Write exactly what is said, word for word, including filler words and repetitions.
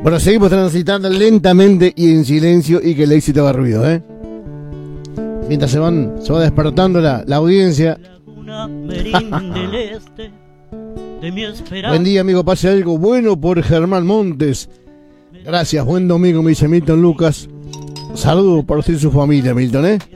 Bueno, seguimos transitando lentamente y en silencio y que el éxito haga ruido, ¿eh? Mientras se van, se va despertando la, la audiencia. Buen día, amigo, pase algo bueno por Germán Montes. Gracias, buen domingo, me dice Milton Lucas. Saludos por ti y su familia, Milton, ¿eh?